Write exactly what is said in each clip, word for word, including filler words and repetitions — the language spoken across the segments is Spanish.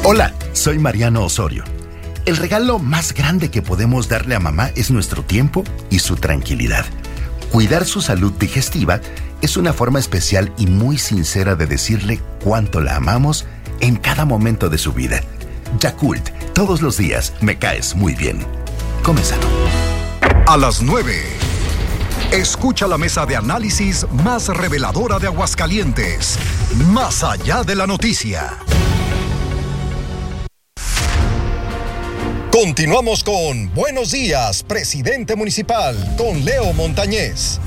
Hola, soy Mariano Osorio. El regalo más grande que podemos darle a mamá es nuestro tiempo y su tranquilidad. Cuidar su salud digestiva es una forma especial y muy sincera de decirle cuánto la amamos en cada momento de su vida. Yakult, todos los días me caes muy bien. Come sano. A las nueve. Escucha la mesa de análisis más reveladora de Aguascalientes. Más allá de la noticia. Continuamos con Buenos Días, Presidente Municipal, con Leo Montañez.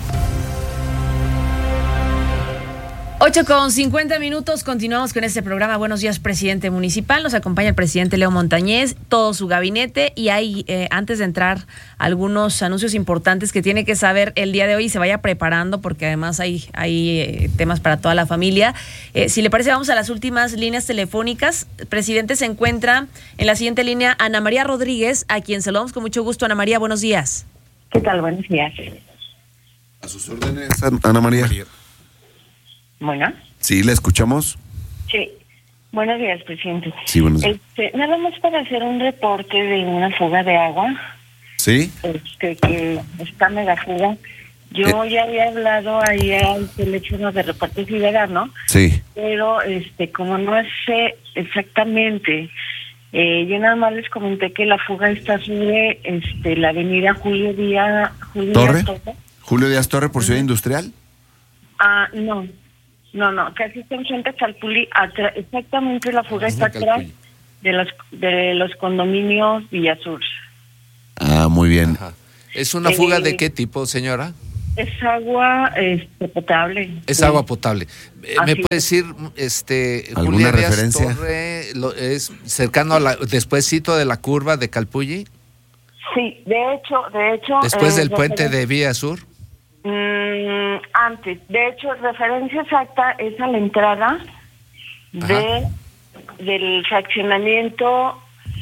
ocho con cincuenta minutos, continuamos con este programa Buenos Días, Presidente Municipal. Nos acompaña el presidente Leo Montañez, todo su gabinete, y hay, eh, antes de entrar, algunos anuncios importantes que tiene que saber el día de hoy y se vaya preparando, porque además hay, hay eh, temas para toda la familia. Eh, si le parece, vamos a las últimas líneas telefónicas. Presidente, se encuentra en la siguiente línea Ana María Rodríguez, a quien saludamos con mucho gusto. Ana María, buenos días. ¿Qué tal? Buenos días. A sus órdenes, Ana María. Bueno. Sí, ¿le escuchamos? Sí. Buenos días, presidente. Sí, buenos días. Este, nada más para hacer un reporte de una fuga de agua. ¿Sí? Este, que está mega fuga. Yo eh. ya había hablado ahí al teléfono de reporte ciudadano. Sí. Pero, este, como no sé exactamente, eh, yo nada más les comenté que la fuga está sobre, este, la avenida Julio Díaz, Julio ¿Torre? Díaz Torre. ¿Julio Díaz Torre por Ciudad Industrial? Ah, no. No, no, casi está enfrente a Calpulli, atra- exactamente la fuga está atrás de los de los condominios Villasur. Ah, muy bien. Ajá. ¿Es una fuga eh, de qué tipo, señora? Es agua este, potable. Es sí. agua potable. ¿Me Así puede decir, este, ¿alguna Julia Díaz referencia? Torre, lo, es cercano a la, despuésito de la curva de Calpulli? Sí, de hecho, de hecho. Después eh, del puente referen- de Vía Sur. Mm, antes, de hecho, referencia exacta es a la entrada de del fraccionamiento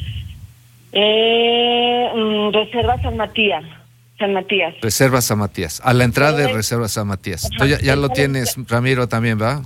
eh, mm, Reserva San Matías. San Matías. Reserva San Matías. A la entrada de Eh, Reserva San Matías. ajá, Tú ya, ya lo está- tienes, Ramiro, también, ¿va?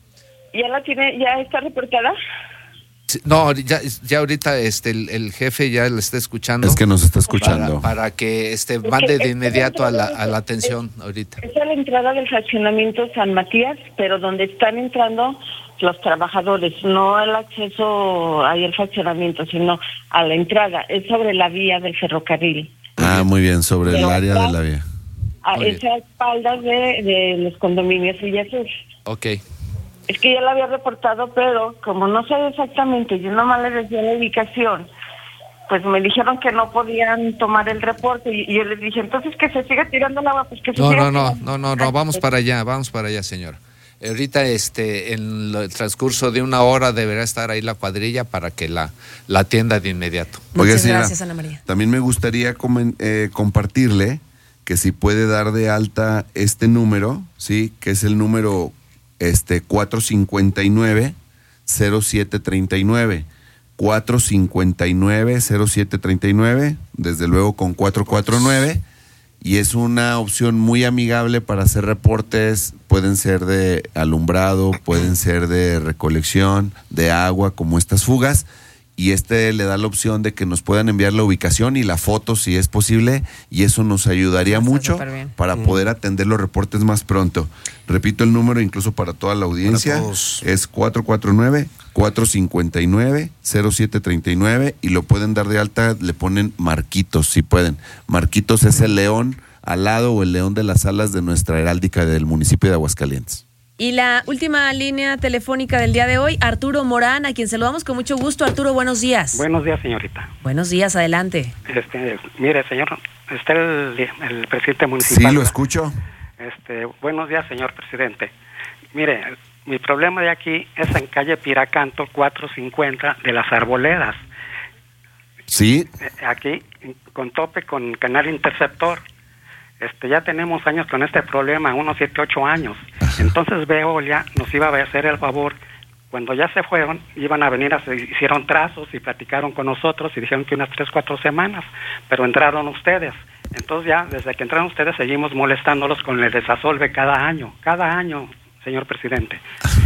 ¿Ya la tiene? ¿Ya está reportada? Sí, no, ya, ya ahorita este el, el jefe ya le está escuchando. Es que nos está escuchando. Para, para que este Es mande que- de es inmediato a la, que- a la atención ahorita. Es a la entrada del fraccionamiento San Matías, pero donde están entrando los trabajadores, no al acceso ahí al fraccionamiento, sino a la entrada. Es sobre la vía del ferrocarril. Ah, muy bien, sobre el Pero área está- de la vía. A Muy bien. esa espalda de, de los condominios Villasur. Ok. Es que ya lo había reportado, pero como no sé exactamente, yo nomás le decía la ubicación, pues me dijeron que no podían tomar el reporte y, y yo les dije, entonces que se siga tirando el agua, pues que se No, siga no, no, tirando. no, no, no, vamos para allá, vamos para allá, señora. Ahorita, este, en lo- el transcurso de una hora deberá estar ahí la cuadrilla para que la, la atienda de inmediato. Oiga, Muchas señora, gracias, Ana María. también me gustaría comen- eh, compartirle que si puede dar de alta este número, sí, que es el número este cuatro cinco nueve cero siete tres nueve, cuatro cinco nueve cero siete tres nueve, desde luego con cuatro cuatro nueve, y es una opción muy amigable para hacer reportes. Pueden ser de alumbrado, pueden ser de recolección de agua, como estas fugas, y este le da la opción de que nos puedan enviar la ubicación y la foto si es posible, y eso nos ayudaría Está mucho superbién. para poder atender los reportes más pronto. Repito el número incluso para toda la audiencia, Para todos. es cuatro cuatro nueve, cuatro cinco nueve, cero siete tres nueve, y lo pueden dar de alta, le ponen Marquitos si pueden. Marquitos es el león alado o el león de las alas de nuestra heráldica del municipio de Aguascalientes. Y la última línea telefónica del día de hoy, Arturo Morán, a quien saludamos con mucho gusto. Arturo, buenos días. Buenos días, señorita. Buenos días, adelante. Este, mire, señor, está el, el presidente municipal. Sí, lo ¿verdad? escucho. Este, buenos días, señor presidente. Mire, mi problema de aquí es en calle Piracanto cuatrocientos cincuenta de las Arboledas. Sí, Eh, Aquí, con tope con Canal Interceptor. Este, ya tenemos años con este problema, unos siete, ocho años. Entonces Veolia nos iba a hacer el favor, cuando ya se fueron, iban a venir, a, hicieron trazos y platicaron con nosotros y dijeron que unas tres, cuatro semanas, pero entraron ustedes. Entonces ya, desde que entraron ustedes, seguimos molestándolos con el desasolve cada año, cada año, señor presidente.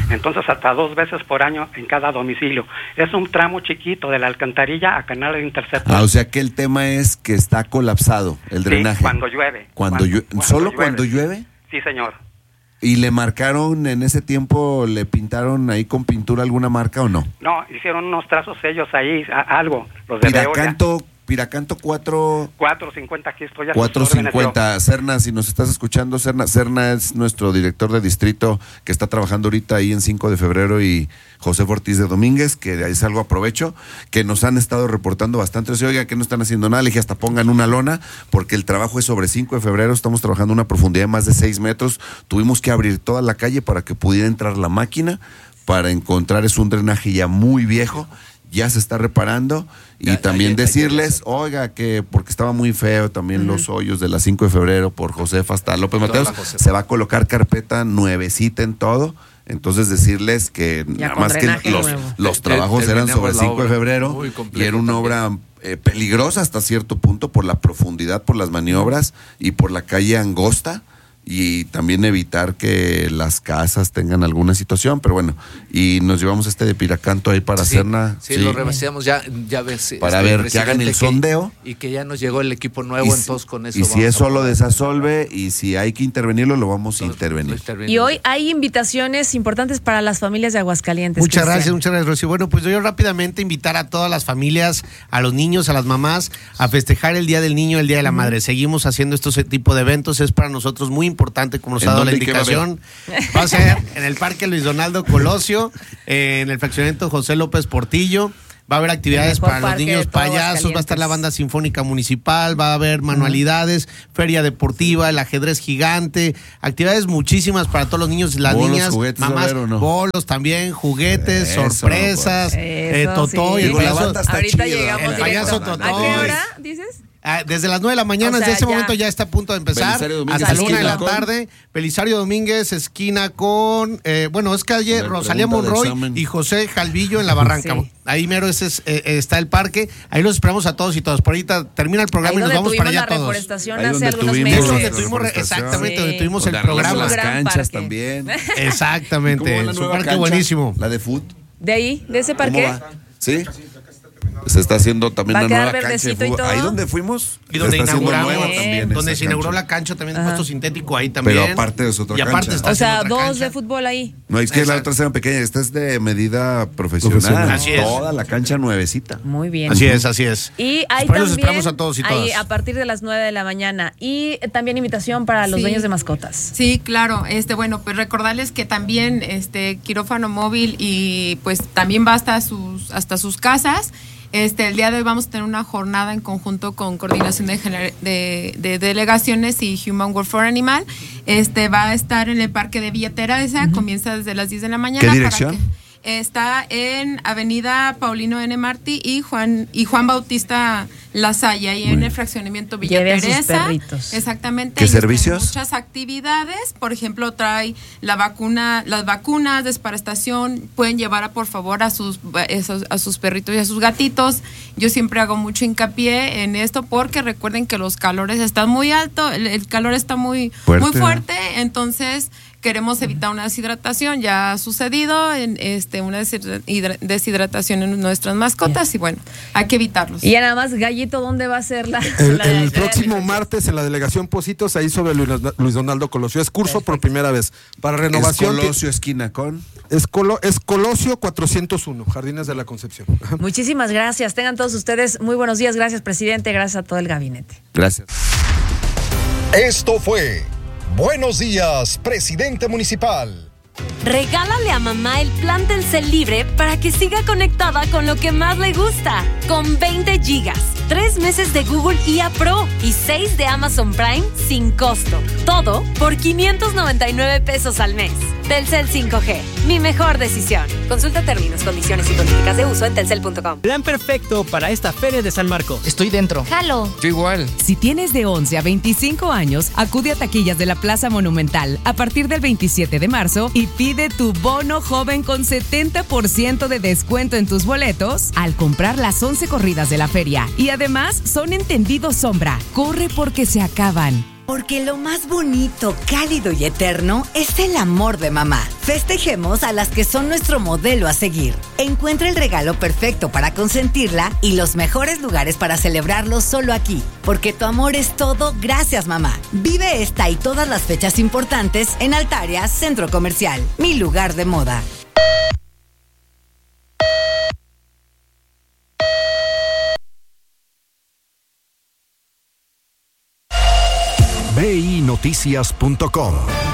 entonces hasta dos veces por año en cada domicilio. Es un tramo chiquito de la alcantarilla a Canal Interceptor. Ah, o sea que el tema es que está colapsado el drenaje. Sí, cuando llueve. Cuando, Cuando- llueve. cuando ¿Solo llueve. cuando llueve? Sí, señor. ¿Y le marcaron en ese tiempo, le pintaron ahí con pintura alguna marca o no? No, hicieron unos trazos ellos ahí, a- algo, los de Veolia. Piracanto, Piracanto cuatro... cuatro cincuenta, aquí estoy a sus cuatro órdenes, cincuenta. Serna, si nos estás escuchando, Serna, Serna es nuestro director de distrito que está trabajando ahorita ahí en cinco de febrero, y José Ortiz de Domínguez, que es algo aprovecho, que nos han estado reportando bastante. O sea, oiga, que no están haciendo nada, le dije hasta pongan una lona, porque el trabajo es sobre cinco de febrero, estamos trabajando a una profundidad de más de seis metros, tuvimos que abrir toda la calle para que pudiera entrar la máquina, para encontrar, es un drenaje ya muy viejo, ya se está reparando, y Ya, también ya, ya, decirles, oiga, que porque estaba muy feo también uh-huh. los hoyos de la cinco de febrero por Josefa hasta López Mateos, se va a colocar carpeta nuevecita en todo. Entonces decirles que ya nada más que los, los trabajos Ter- eran sobre la cinco de febrero y era una también. obra eh, peligrosa hasta cierto punto por la profundidad, por las maniobras y por la calle angosta, y también evitar que las casas tengan alguna situación, pero bueno, y nos llevamos este de Piracanto ahí para sí, hacerla. Sí, sí, lo revisamos ya, ya ves. Para este, ver que hagan el que, sondeo. Y que ya nos llegó el equipo nuevo, y, entonces con eso Y si vamos es solo a... desasolve y si hay que intervenirlo, lo vamos a intervenir. Y hoy hay invitaciones importantes para las familias de Aguascalientes. Muchas Cristian. gracias, muchas gracias, Rocío. Bueno, pues yo rápidamente invitar a todas las familias, a los niños, a las mamás, a festejar el Día del Niño, el Día de la Madre. Seguimos haciendo este tipo de eventos, es para nosotros muy importante, como nos ha dado la indicación. Va a ser en el Parque Luis Donaldo Colosio, eh, en el fraccionamiento José López Portillo. Va a haber actividades para los niños payasos, va a estar la banda sinfónica municipal, va a haber manualidades, uh-huh. feria deportiva, el ajedrez gigante, actividades muchísimas para todos los niños y las bolos, niñas, juguetes, mamás, no? bolos también, juguetes, Eso, sorpresas, pues. eh, Eso, Totó, sí. y el payaso, Ahorita llegamos el payaso directo. Totó. ¿A qué hora dices? Ah, desde las nueve de la mañana, O sea, desde ese ya. momento ya está a punto de empezar. Hasta la una de la tarde. Belisario Domínguez, esquina con, eh, bueno, es calle Rosalía Monroy y José Jalvillo en la Barranca. Sí. Ahí mero ese es, eh, está el parque. Ahí los esperamos a todos y todas. Por ahorita termina el programa ahí y nos vamos para allá la todos. Reforestación ahí hace algunos tuvimos, meses. Donde tuvimos, exactamente, sí. donde tuvimos donde el programa. las canchas parque. también. Exactamente. La Su nueva parque cancha, buenísimo. La de fútbol. De ahí, de ese parque. ¿Sí? Se está haciendo también ¿Va a una quedar nueva cancha de verdecito y fútbol. todo? Ahí donde fuimos. Y donde se está haciendo inauguramos, nueva también donde esa se inauguró cancha. la cancha también, Ajá. puesto sintético ahí también. Pero aparte es otra y aparte cancha. está O sea, haciendo dos otra de cancha. fútbol ahí. No, es que Exacto. la otra sea pequeña, esta es de medida profesional. Profesional. Así es. Toda la cancha nuevecita. Muy bien. Así es, así es. Y hay Pues por ahí los también, esperamos a todos y ahí, todas. a partir de las nueve de la mañana. Y también invitación para los Sí. dueños de mascotas. Sí, claro. Este, bueno, pues recordarles que también este quirófano móvil y pues también va hasta sus hasta sus casas. Este, el día de hoy vamos a tener una jornada en conjunto con Coordinación de, Gener- de, de Delegaciones y Human Welfare Animal. Este, va a estar en el Parque de Villa Teresa, uh-huh. comienza desde las diez de la mañana. ¿Qué dirección? Para que, está en Avenida Paulino N. Martí y Juan y Juan Bautista Lasalla, y en el fraccionamiento Villa Lleve a sus Teresa. perritos. Exactamente. ¿Qué Ellos servicios? tienen muchas actividades, por ejemplo, trae la vacuna, las vacunas, desparasitación, pueden llevar a, por favor a sus, a sus perritos y a sus gatitos. Yo siempre hago mucho hincapié en esto porque recuerden que los calores están muy altos, el, el calor está muy fuerte. muy fuerte, entonces queremos evitar una deshidratación, ya ha sucedido en este una deshidra- deshidratación en nuestras mascotas y bueno, hay que evitarlos. Y ya nada más, Gallito, ¿dónde va a ser la? El, la- el la- próximo martes en la delegación Positos, ahí sobre Luis, Luis Donaldo Colosio. Es curso Perfecto. por primera vez. Para renovación. Es Colosio, esquina con. Es, Colo, es Colosio cuatrocientos uno, Jardines de la Concepción. Muchísimas gracias. Tengan todos ustedes muy buenos días. Gracias, presidente. Gracias a todo el gabinete. Gracias. Esto fue Buenos Días, Presidente Municipal. Regálale a mamá el plan Telcel Libre para que siga conectada con lo que más le gusta. Con veinte gigas, tres meses de Google I A Pro y seis de Amazon Prime sin costo. Todo por quinientos noventa y nueve pesos al mes. Telcel cinco G, mi mejor decisión. Consulta términos, condiciones y políticas de uso en telcel punto com. Plan perfecto para esta Feria de San Marcos. Estoy dentro. Jalo. Yo igual. Si tienes de once a veinticinco años, acude a taquillas de la Plaza Monumental a partir del veintisiete de marzo y pide tu bono joven con setenta por ciento de descuento en tus boletos al comprar las once corridas de la feria. Y además son entendidos sombra. Corre porque se acaban. Porque lo más bonito, cálido y eterno es el amor de mamá. Festejemos a las que son nuestro modelo a seguir. Encuentra el regalo perfecto para consentirla y los mejores lugares para celebrarlo solo aquí. Porque tu amor es todo, gracias mamá. Vive esta y todas las fechas importantes en Altaria Centro Comercial, mi lugar de moda. B I Noticias punto com.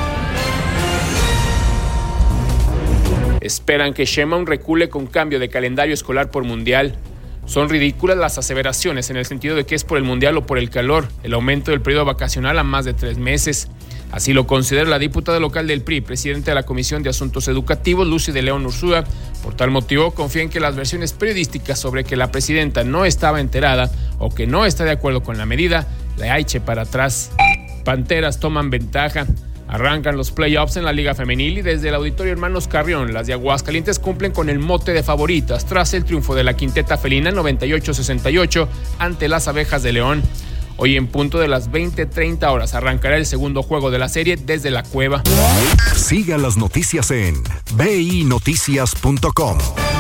Esperan que Sheinbaum recule con cambio de calendario escolar por mundial. Son ridículas las aseveraciones en el sentido de que es por el mundial o por el calor, el aumento del periodo vacacional a más de tres meses. Así lo considera la diputada local del P R I, presidente de la Comisión de Asuntos Educativos, Lucy de León Ursúa. Por tal motivo, confía en que las versiones periodísticas sobre que la presidenta no estaba enterada o que no está de acuerdo con la medida, la eche para atrás. Panteras toman ventaja. Arrancan los playoffs en la Liga Femenil y desde el Auditorio Hermanos Carrión, las de Aguascalientes cumplen con el mote de favoritas tras el triunfo de la Quinteta Felina noventa y ocho sesenta y ocho ante las Abejas de León. Hoy en punto de las veinte treinta horas arrancará el segundo juego de la serie desde la Cueva. Siga las noticias en B I Noticias punto com.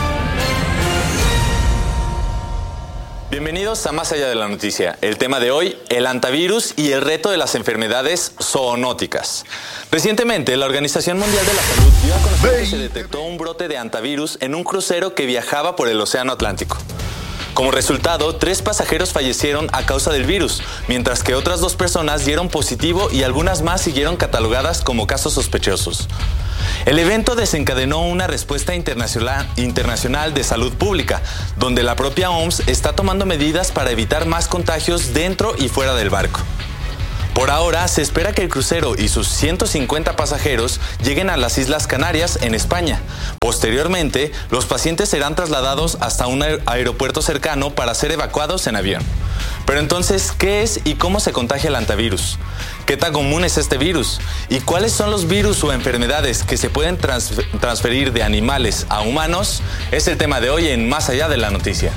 Bienvenidos a Más Allá de la Noticia. El tema de hoy, el antivirus y el reto de las enfermedades zoonóticas. Recientemente, la Organización Mundial de la Salud dio a conocer que se detectó un brote de antivirus en un crucero que viajaba por el Océano Atlántico. Como resultado, tres pasajeros fallecieron a causa del virus, mientras que otras dos personas dieron positivo y algunas más siguieron catalogadas como casos sospechosos. El evento desencadenó una respuesta internacional, internacional de salud pública, donde la propia O M S está tomando medidas para evitar más contagios dentro y fuera del barco. Por ahora, se espera que el crucero y sus ciento cincuenta pasajeros lleguen a las Islas Canarias, en España. Posteriormente, los pacientes serán trasladados hasta un aeropuerto cercano para ser evacuados en avión. Pero entonces, ¿qué es y cómo se contagia el antivirus? ¿Qué tan común es este virus? ¿Y cuáles son los virus o enfermedades que se pueden trans- transferir de animales a humanos? Es el tema de hoy en Más Allá de la Noticia.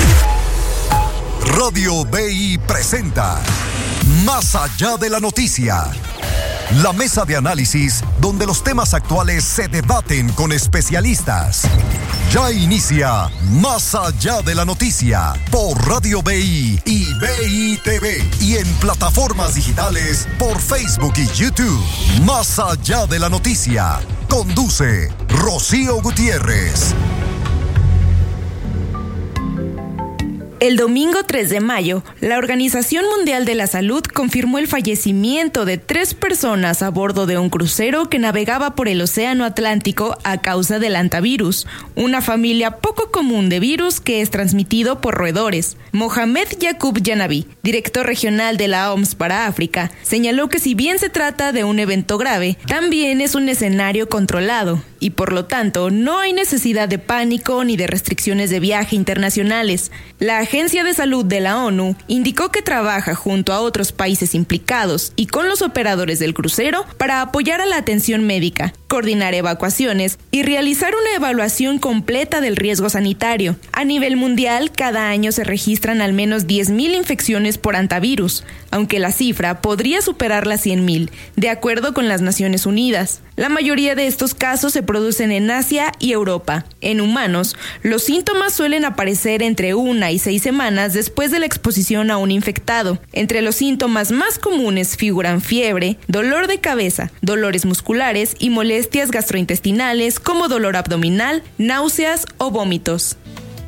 Radio B I presenta Más Allá de la Noticia. La mesa de análisis donde los temas actuales se debaten con especialistas. Ya inicia Más Allá de la Noticia por Radio B I y B I T V y en plataformas digitales por Facebook y YouTube. Más Allá de la Noticia. Conduce Rocío Gutiérrez. El domingo tres de mayo, la Organización Mundial de la Salud confirmó el fallecimiento de tres personas a bordo de un crucero que navegaba por el Océano Atlántico a causa del hantavirus, una familia poco común de virus que es transmitido por roedores. Mohamed Yaqub Janabi, director regional de la O M S para África, señaló que si bien se trata de un evento grave, también es un escenario controlado y por lo tanto no hay necesidad de pánico ni de restricciones de viaje internacionales. La Agencia de Salud de la ONU indicó que trabaja junto a otros países implicados y con los operadores del crucero para apoyar a la atención médica, coordinar evacuaciones y realizar una evaluación completa del riesgo sanitario. A nivel mundial, cada año se registran al menos diez mil infecciones por hantavirus, aunque la cifra podría superar las cien mil, de acuerdo con las Naciones Unidas. La mayoría de estos casos se producen en Asia y Europa. En humanos, los síntomas suelen aparecer entre una y seis semanas después de la exposición a un infectado. Entre los síntomas más comunes figuran fiebre, dolor de cabeza, dolores musculares y molestias gastrointestinales como dolor abdominal, náuseas o vómitos.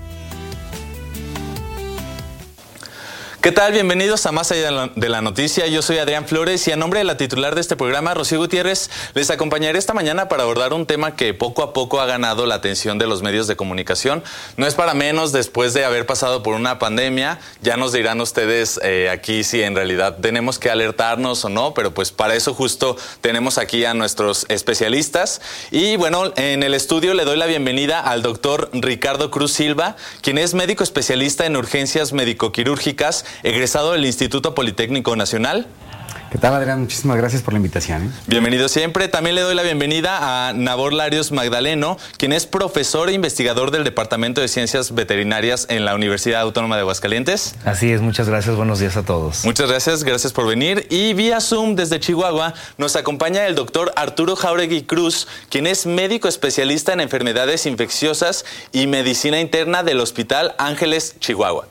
¿Qué tal? Bienvenidos a Más Allá de la, de la Noticia. Yo soy Adrián Flores y a nombre de la titular de este programa, Rocío Gutiérrez, les acompañaré esta mañana para abordar un tema que poco a poco ha ganado la atención de los medios de comunicación. No es para menos después de haber pasado por una pandemia. Ya nos dirán ustedes eh, aquí si en realidad tenemos que alertarnos o no, pero pues para eso justo tenemos aquí a nuestros especialistas. Y bueno, en el estudio le doy la bienvenida al doctor Ricardo Cruz Silva, quien es médico especialista en urgencias médico-quirúrgicas, egresado del Instituto Politécnico Nacional. ¿Qué tal, Adrián? Muchísimas gracias por la invitación. ¿eh? Bienvenido siempre. También le doy la bienvenida a Nabor Larios Magdaleno, quien es profesor e investigador del Departamento de Ciencias Veterinarias en la Universidad Autónoma de Aguascalientes. Así es, muchas gracias. Buenos días a todos. Muchas gracias, gracias por venir. Y vía Zoom desde Chihuahua nos acompaña el doctor Arturo Jáuregui Cruz, quien es médico especialista en enfermedades infecciosas y medicina interna del Hospital Ángeles, Chihuahua.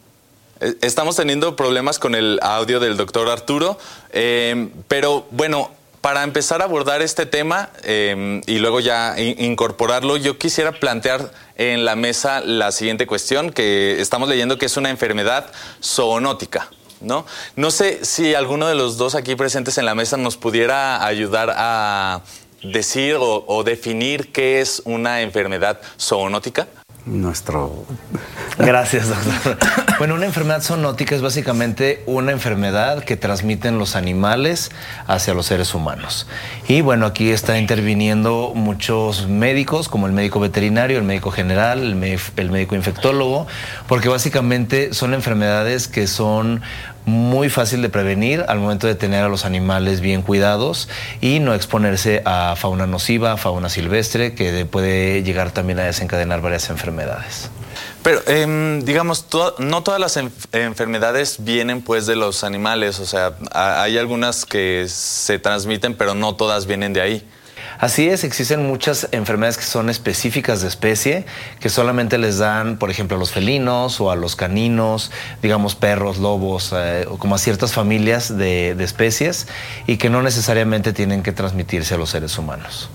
Estamos teniendo problemas con el audio del doctor Arturo, eh, pero bueno, para empezar a abordar este tema eh, y luego ya incorporarlo, yo quisiera plantear en la mesa la siguiente cuestión, que estamos leyendo que es una enfermedad zoonótica, ¿no? No sé si alguno de los dos aquí presentes en la mesa nos pudiera ayudar a decir o, o definir qué es una enfermedad zoonótica. Nuestro... Gracias, doctor. Bueno, una enfermedad zoonótica es básicamente una enfermedad que transmiten los animales hacia los seres humanos. Y bueno, aquí está interviniendo muchos médicos, como el médico veterinario, el médico general, el, el médico infectólogo, porque básicamente son enfermedades que son muy fácil de prevenir al momento de tener a los animales bien cuidados y no exponerse a fauna nociva, fauna silvestre, que puede llegar también a desencadenar varias enfermedades. Pero, eh, digamos, to no todas las enf enfermedades vienen pues de los animales, o sea, hay algunas que se transmiten, pero no todas vienen de ahí. Así es, existen muchas enfermedades que son específicas de especie, que solamente les dan, por ejemplo, a los felinos o a los caninos, digamos perros, lobos, eh, o como a ciertas familias de, de especies, y que no necesariamente tienen que transmitirse a los seres humanos.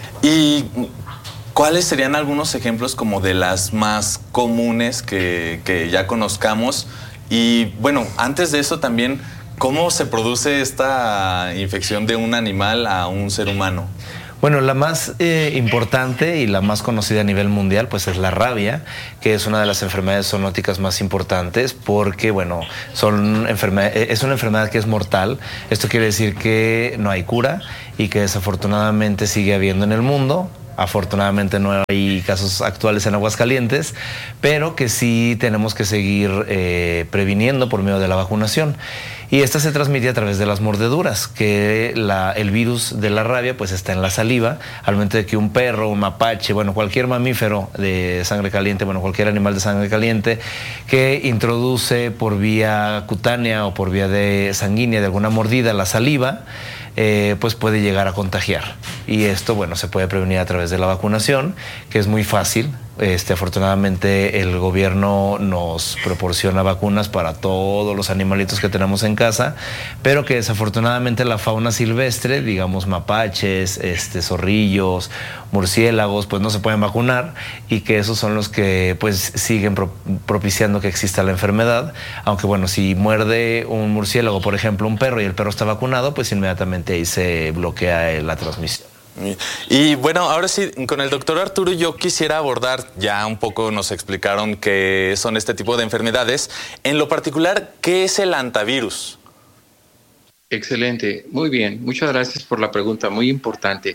¿Y cuáles serían algunos ejemplos como de las más comunes que, que ya conozcamos? Y bueno, antes de eso también, ¿cómo se produce esta infección de un animal a un ser humano? Bueno, la más eh, importante y la más conocida a nivel mundial pues es la rabia, que es una de las enfermedades zoonóticas más importantes porque, bueno, son enfermedad, es una enfermedad que es mortal. Esto quiere decir que no hay cura y que desafortunadamente sigue habiendo en el mundo. Afortunadamente no hay casos actuales en Aguascalientes, pero que sí tenemos que seguir eh, previniendo por medio de la vacunación. Y esta se transmite a través de las mordeduras, que la, el virus de la rabia pues está en la saliva. Al momento de que un perro, un mapache, bueno, cualquier mamífero de sangre caliente, bueno, cualquier animal de sangre caliente que introduce por vía cutánea o por vía de sanguínea de alguna mordida la saliva, Eh, pues puede llegar a contagiar. Y esto, bueno, se puede prevenir a través de la vacunación, que es muy fácil. Este, afortunadamente el gobierno nos proporciona vacunas para todos los animalitos que tenemos en casa, pero que desafortunadamente la fauna silvestre, digamos mapaches, este, zorrillos, murciélagos, pues no se pueden vacunar, y que esos son los que pues siguen pro propiciando que exista la enfermedad. Aunque bueno, si muerde un murciélago, por ejemplo, un perro, y el perro está vacunado, pues inmediatamente ahí se bloquea la transmisión. Y bueno, ahora sí, con el doctor Arturo yo quisiera abordar, ya un poco nos explicaron qué son este tipo de enfermedades. En lo particular, ¿qué es el hantavirus? Excelente, muy bien, muchas gracias por la pregunta, muy importante.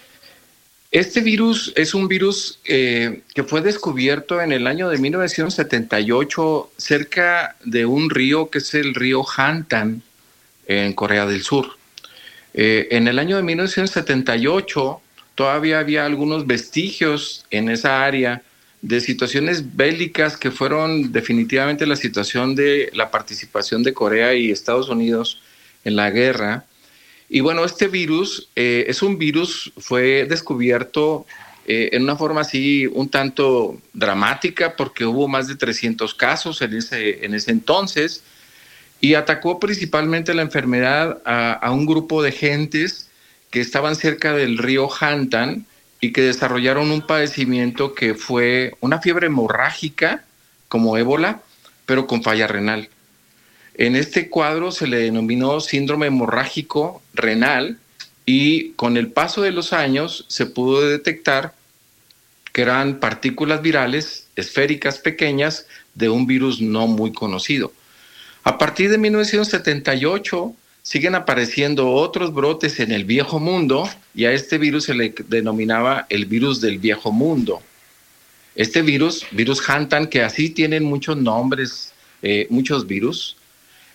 Este virus es un virus eh, que fue descubierto en el año de mil novecientos setenta y ocho cerca de un río que es el río Hantan en Corea del Sur. Eh, en el año de mil novecientos setenta y ocho todavía había algunos vestigios en esa área de situaciones bélicas que fueron definitivamente la situación de la participación de Corea y Estados Unidos en la guerra. Y bueno, este virus eh, es un virus, fue descubierto eh, en una forma así un tanto dramática porque hubo más de trescientos casos en ese, en ese entonces. Y atacó principalmente la enfermedad a, a un grupo de gentes que estaban cerca del río Hantan y que desarrollaron un padecimiento que fue una fiebre hemorrágica como ébola, pero con falla renal. En este cuadro se le denominó síndrome hemorrágico renal y con el paso de los años se pudo detectar que eran partículas virales esféricas pequeñas de un virus no muy conocido. A partir de mil novecientos setenta y ocho siguen apareciendo otros brotes en el viejo mundo y a este virus se le denominaba el virus del viejo mundo. Este virus, virus Hantan, que así tienen muchos nombres, eh, muchos virus,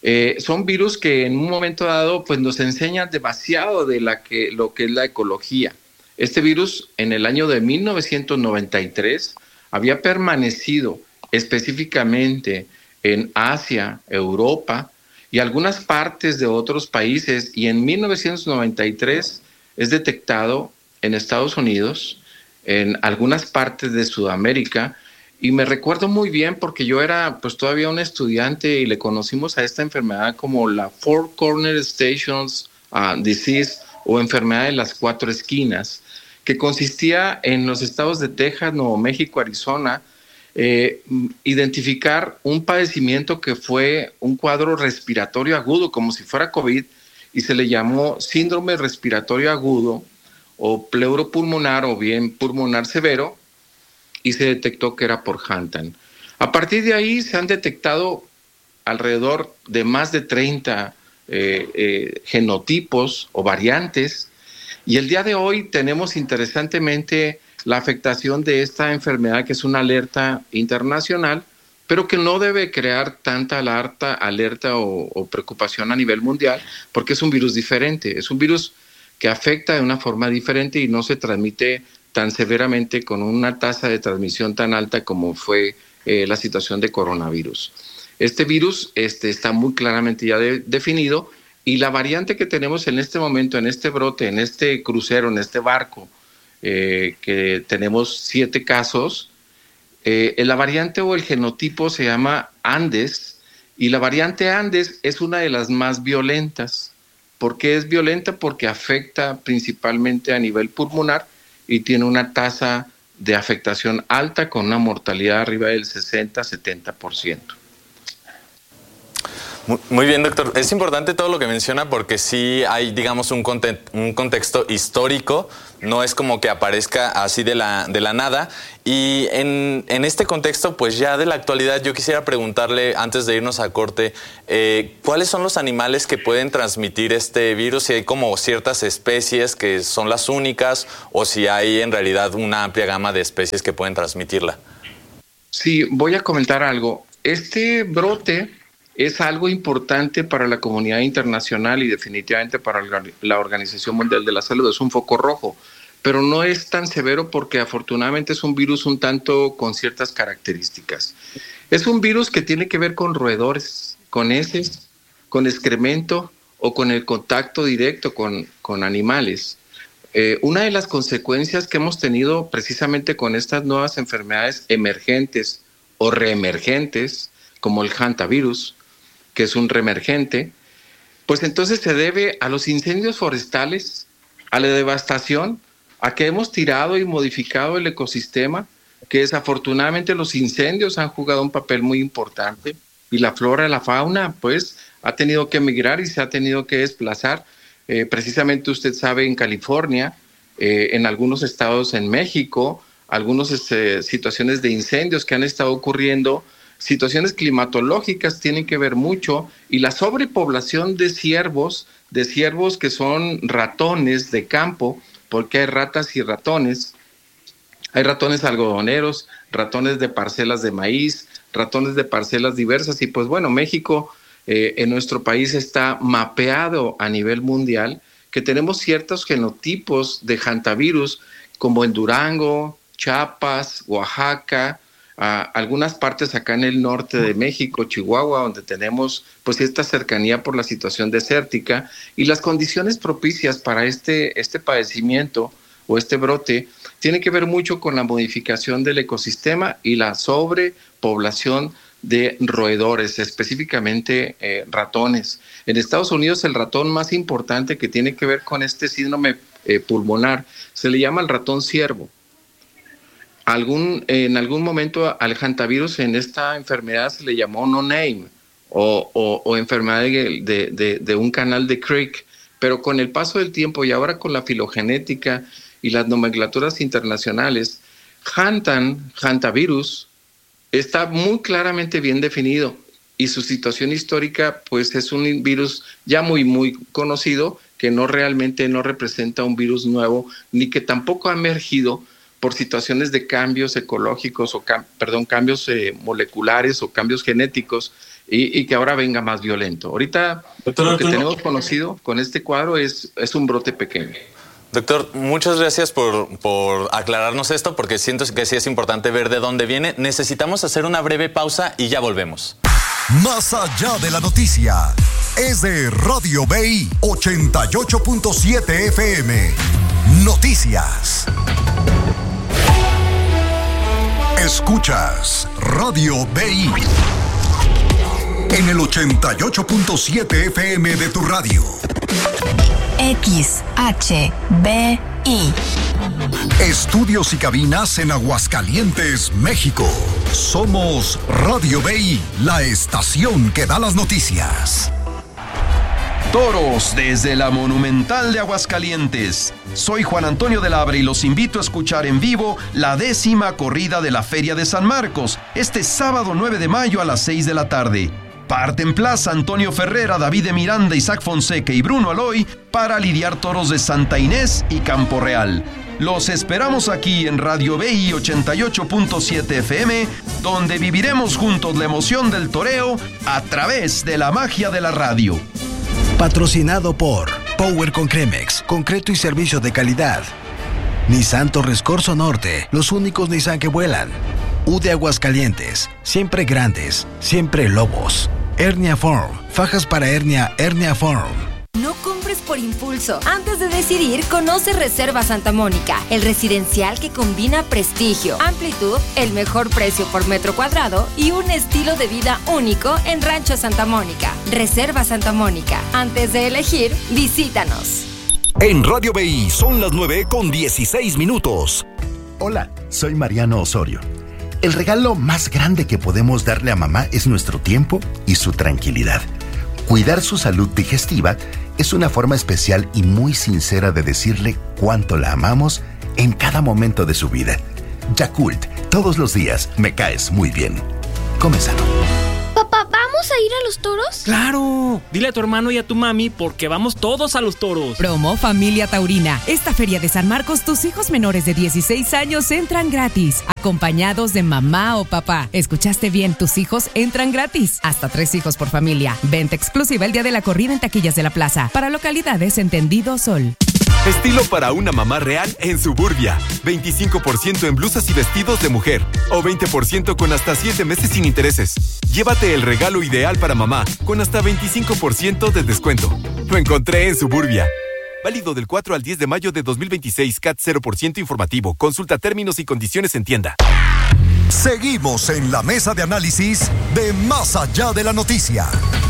Eh, son virus que en un momento dado pues nos enseñan demasiado de la que, lo que es la ecología. Este virus en el año de mil novecientos noventa y tres había permanecido específicamente en Asia, Europa y algunas partes de otros países, y en mil novecientos noventa y tres es detectado en Estados Unidos, en algunas partes de Sudamérica, y me recuerdo muy bien porque yo era pues todavía un estudiante y le conocimos a esta enfermedad como la Four Corner Stations uh, Disease, o enfermedad de las cuatro esquinas, que consistía en los estados de Texas, Nuevo México, Arizona, eh, identificar un padecimiento que fue un cuadro respiratorio agudo, como si fuera COVID, y se le llamó síndrome respiratorio agudo o pleuropulmonar o bien pulmonar severo, y se detectó que era por Hantan. A partir de ahí se han detectado alrededor de más de treinta eh, eh, genotipos o variantes, y el día de hoy tenemos interesantemente la afectación de esta enfermedad, que es una alerta internacional, pero que no debe crear tanta alerta, alerta o, o preocupación a nivel mundial, porque es un virus diferente, es un virus que afecta de una forma diferente y no se transmite tan severamente con una tasa de transmisión tan alta como fue eh, la situación de coronavirus. Este virus este, está muy claramente ya de, definido, y la variante que tenemos en este momento, en este brote, en este crucero, en este barco, eh, que tenemos siete casos, eh, la variante o el genotipo se llama Andes, y la variante Andes es una de las más violentas. ¿Por qué es violenta? Porque afecta principalmente a nivel pulmonar y tiene una tasa de afectación alta con una mortalidad arriba del sesenta a setenta por ciento. Muy bien, doctor. Es importante todo lo que menciona porque sí hay, digamos, un, conte un contexto histórico. No es como que aparezca así de la, de la nada. Y en, en este contexto, pues ya de la actualidad, yo quisiera preguntarle, antes de irnos a corte, eh, ¿cuáles son los animales que pueden transmitir este virus? Si hay como ciertas especies que son las únicas, o si hay en realidad una amplia gama de especies que pueden transmitirla. Sí, voy a comentar algo. Este brote es algo importante para la comunidad internacional y definitivamente para la Organización Mundial de la Salud. Es un foco rojo, pero no es tan severo porque afortunadamente es un virus un tanto con ciertas características. Es un virus que tiene que ver con roedores, con heces, con excremento o con el contacto directo con, con animales. Eh, una de las consecuencias que hemos tenido precisamente con estas nuevas enfermedades emergentes o reemergentes, como el hantavirus, que es un reemergente, pues entonces se debe a los incendios forestales, a la devastación, a que hemos tirado y modificado el ecosistema, que desafortunadamente los incendios han jugado un papel muy importante, y la flora y la fauna pues ha tenido que migrar y se ha tenido que desplazar. Eh, precisamente usted sabe, en California, eh, en algunos estados en México, algunas este, situaciones de incendios que han estado ocurriendo, situaciones climatológicas tienen que ver mucho, y la sobrepoblación de ciervos, de ciervos que son ratones de campo, porque hay ratas y ratones, hay ratones algodoneros, ratones de parcelas de maíz, ratones de parcelas diversas, y pues bueno, México eh, en nuestro país está mapeado a nivel mundial, que tenemos ciertos genotipos de hantavirus, como en Durango, Chiapas, Oaxaca, Uh, algunas partes acá en el norte de México, Chihuahua, donde tenemos pues esta cercanía por la situación desértica, y las condiciones propicias para este, este padecimiento o este brote tiene que ver mucho con la modificación del ecosistema y la sobrepoblación de roedores, específicamente eh, ratones. En Estados Unidos el ratón más importante que tiene que ver con este síndrome eh, pulmonar se le llama el ratón ciervo. Algún, en algún momento al hantavirus en esta enfermedad se le llamó no name o, o, o enfermedad de, de, de, de un canal de Crick, pero con el paso del tiempo y ahora con la filogenética y las nomenclaturas internacionales, Hantan, hantavirus, está muy claramente bien definido, y su situación histórica pues es un virus ya muy muy conocido, que no realmente no representa un virus nuevo, ni que tampoco ha emergido por situaciones de cambios ecológicos o, cam- perdón, cambios eh, moleculares o cambios genéticos y, y que ahora venga más violento. Ahorita Doctor, lo que doctor, tenemos conocido con este cuadro es, es un brote pequeño. Doctor, muchas gracias por, por aclararnos esto, porque siento que sí es importante ver de dónde viene. Necesitamos hacer una breve pausa y ya volvemos. Más allá de la noticia, es de Radio B I ochenta y ocho punto siete F M. Noticias. Escuchas Radio B I en el ochenta y ocho punto siete F M de tu radio. X H B I. Estudios y cabinas en Aguascalientes, México. Somos Radio B I, la estación que da las noticias. Toros desde la Monumental de Aguascalientes. Soy Juan Antonio de Labra y los invito a escuchar en vivo la décima corrida de la Feria de San Marcos, este sábado nueve de mayo a las seis de la tarde. Parten plaza Antonio Ferrera, David de Miranda, Isaac Fonseca y Bruno Aloy para lidiar toros de Santa Inés y Campo Real. Los esperamos aquí en Radio B I ochenta y ocho punto siete F M, donde viviremos juntos la emoción del toreo a través de la magia de la radio. Patrocinado por Power con Cremex, concreto y servicio de calidad. Nissan Torres Corso Norte, los únicos Nissan que vuelan. U de Aguascalientes, siempre grandes, siempre lobos. Hernia Form, fajas para hernia, Hernia Form. No compres por impulso. Antes de decidir, conoce Reserva Santa Mónica, el residencial que combina prestigio, amplitud, el mejor precio por metro cuadrado y un estilo de vida único en Rancho Santa Mónica. Reserva Santa Mónica. Antes de elegir, visítanos. En Radio B I son las nueve con dieciséis minutos. Hola, soy Mariano Osorio. El regalo más grande que podemos darle a mamá es nuestro tiempo y su tranquilidad. Cuidar su salud digestiva es una forma especial y muy sincera de decirle cuánto la amamos en cada momento de su vida. Yakult, todos los días me caes muy bien. Come sano. Papá, ¿vamos a ir a los toros? ¡Claro! Dile a tu hermano y a tu mami porque vamos todos a los toros. Promo Familia Taurina. Esta feria de San Marcos, tus hijos menores de dieciséis años entran gratis, acompañados de mamá o papá. ¿Escuchaste bien? Tus hijos entran gratis. Hasta tres hijos por familia. Venta exclusiva el día de la corrida en taquillas de la plaza. Para localidades Entendido Sol. Estilo para una mamá real en Suburbia. veinticinco por ciento en blusas y vestidos de mujer. O veinte por ciento con hasta siete meses sin intereses. Llévate el regalo ideal para mamá con hasta veinticinco por ciento de descuento. Lo encontré en Suburbia. Válido del cuatro al diez de mayo de dos mil veintiséis. C A T cero por ciento informativo. Consulta términos y condiciones en tienda. Seguimos en la mesa de análisis de Más Allá de la Noticia.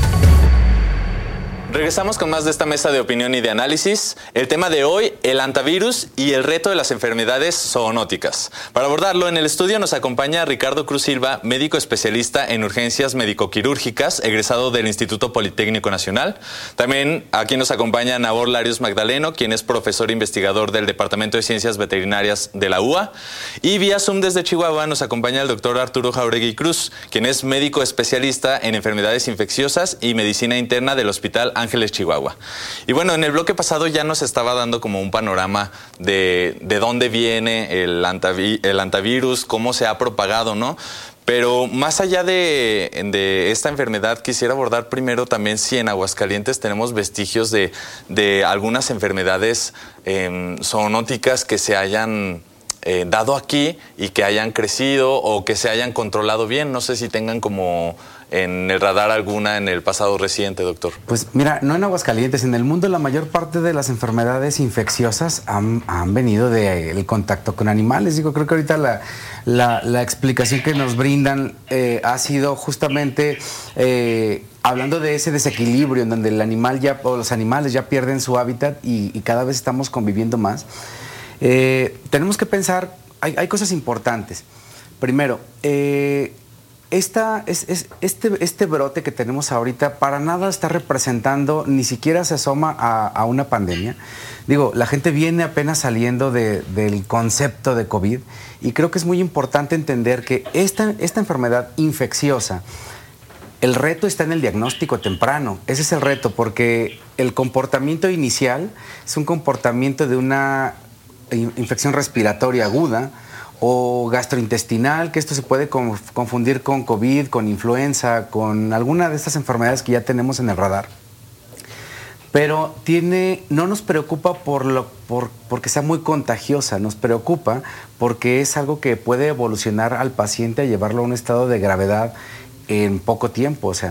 Regresamos con más de esta mesa de opinión y de análisis. El tema de hoy, el antivirus y el reto de las enfermedades zoonóticas. Para abordarlo, en el estudio nos acompaña Ricardo Cruz Silva, médico especialista en urgencias médico-quirúrgicas, egresado del Instituto Politécnico Nacional. También aquí nos acompaña Nabor Larios Magdaleno, quien es profesor investigador del Departamento de Ciencias Veterinarias de la U A. Y vía Zoom desde Chihuahua nos acompaña el doctor Arturo Jauregui Cruz, quien es médico especialista en enfermedades infecciosas y medicina interna del Hospital Ángeles, Chihuahua. Y bueno, en el bloque pasado ya nos estaba dando como un panorama de, de dónde viene el, antavi, el antivirus, cómo se ha propagado, ¿no? Pero más allá de, de esta enfermedad, quisiera abordar primero también si en Aguascalientes tenemos vestigios de, de algunas enfermedades eh, zoonóticas que se hayan eh, dado aquí y que hayan crecido o que se hayan controlado bien. No sé si tengan como en el radar alguna en el pasado reciente, doctor. Pues mira, no en Aguascalientes, en el mundo la mayor parte de las enfermedades infecciosas han, han venido del de contacto con animales. Digo, creo que ahorita la, la, la explicación que nos brindan eh, ha sido justamente eh, hablando de ese desequilibrio en donde el animal ya, o los animales ya pierden su hábitat y, y cada vez estamos conviviendo más. Eh, tenemos que pensar, hay, hay cosas importantes. Primero, eh, Esta, es, es, este, este brote que tenemos ahorita para nada está representando, ni siquiera se asoma a, a una pandemia. Digo, la gente viene apenas saliendo de, del concepto de COVID y creo que es muy importante entender que esta, esta enfermedad infecciosa, el reto está en el diagnóstico temprano. Ese es el reto, porque el comportamiento inicial es un comportamiento de una infección respiratoria aguda o gastrointestinal, que esto se puede confundir con COVID, con influenza, con alguna de estas enfermedades que ya tenemos en el radar. Pero tiene, no nos preocupa por lo, por, porque sea muy contagiosa, nos preocupa porque es algo que puede evolucionar al paciente a llevarlo a un estado de gravedad en poco tiempo, o sea,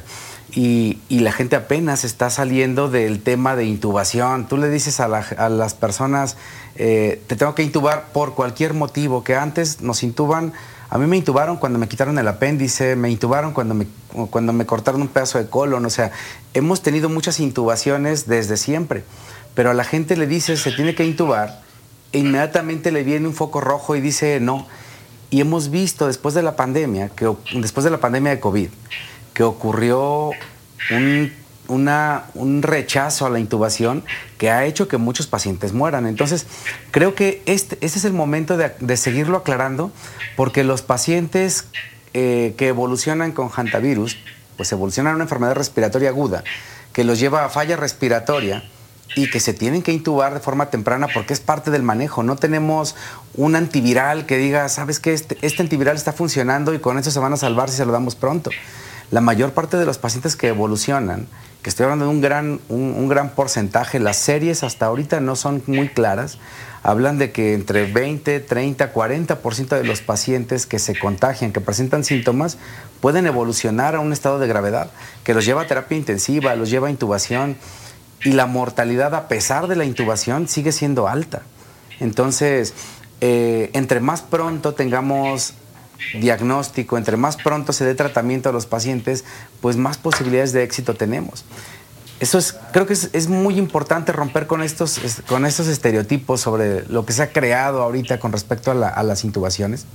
y, y la gente apenas está saliendo del tema de intubación. Tú le dices a, la, a las personas, eh, te tengo que intubar por cualquier motivo, que antes nos intuban. A mí me intubaron cuando me quitaron el apéndice, me intubaron cuando me, cuando me cortaron un pedazo de colon, o sea, hemos tenido muchas intubaciones desde siempre, pero a la gente le dice se tiene que intubar e inmediatamente le viene un foco rojo y dice no. Y hemos visto después de la pandemia, que, después de la pandemia de COVID, que ocurrió un, una, un rechazo a la intubación que ha hecho que muchos pacientes mueran. Entonces, creo que este, este es el momento de, de seguirlo aclarando, porque los pacientes eh, que evolucionan con hantavirus, pues evolucionan a una enfermedad respiratoria aguda, que los lleva a falla respiratoria y que se tienen que intubar de forma temprana porque es parte del manejo. No tenemos un antiviral que diga, ¿sabes qué? Este, este antiviral está funcionando y con eso se van a salvar si se lo damos pronto. La mayor parte de los pacientes que evolucionan, que estoy hablando de un gran, un, un gran porcentaje, las series hasta ahorita no son muy claras, hablan de que entre veinte, treinta, cuarenta por ciento de los pacientes que se contagian, que presentan síntomas, pueden evolucionar a un estado de gravedad, que los lleva a terapia intensiva, los lleva a intubación, y la mortalidad a pesar de la intubación sigue siendo alta. Entonces, eh, entre más pronto tengamos diagnóstico, entre más pronto se dé tratamiento a los pacientes, pues más posibilidades de éxito tenemos. Eso es, creo que es, es muy importante romper con estos, con estos estereotipos sobre lo que se ha creado ahorita con respecto a, la, a las intubaciones.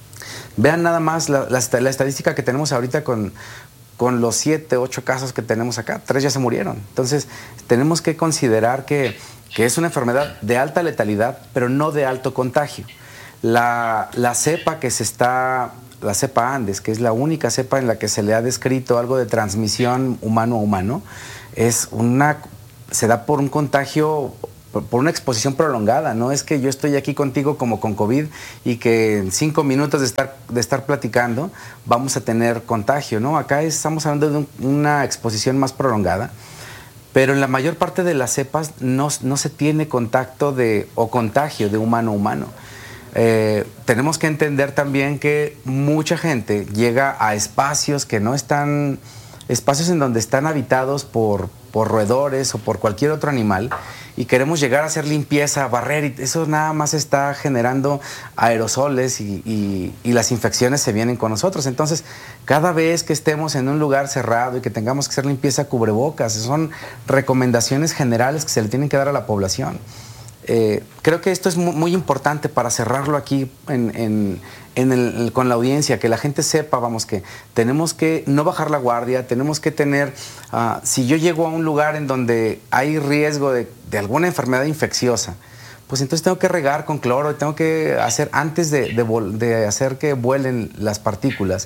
Vean nada más la, la, la estadística que tenemos ahorita con, con los siete, ocho casos que tenemos acá, tres ya se murieron. Entonces, tenemos que considerar que, que es una enfermedad de alta letalidad, pero no de alto contagio. La, la cepa que se está, la cepa Andes, que es la única cepa en la que se le ha descrito algo de transmisión humano a humano, es una, se da por un contagio, por, por una exposición prolongada. No es que yo estoy aquí contigo como con COVID y que en cinco minutos de estar, de estar platicando vamos a tener contagio, ¿no? Acá estamos hablando de un, una exposición más prolongada. Pero en la mayor parte de las cepas no, no se tiene contacto de, o contagio de humano a humano. Eh, tenemos que entender también que mucha gente llega a espacios que no están, espacios en donde están habitados por, por roedores o por cualquier otro animal, y queremos llegar a hacer limpieza, barrer, y eso nada más está generando aerosoles y, y, y las infecciones se vienen con nosotros. Entonces, cada vez que estemos en un lugar cerrado y que tengamos que hacer limpieza, cubrebocas, son recomendaciones generales que se le tienen que dar a la población. Eh, creo que esto es muy, muy importante para cerrarlo aquí en, en, en el, con la audiencia, que la gente sepa, vamos, que tenemos que no bajar la guardia, tenemos que tener, uh, si yo llego a un lugar en donde hay riesgo de, de alguna enfermedad infecciosa, pues entonces tengo que regar con cloro, tengo que hacer, antes de, de, de hacer que vuelen las partículas,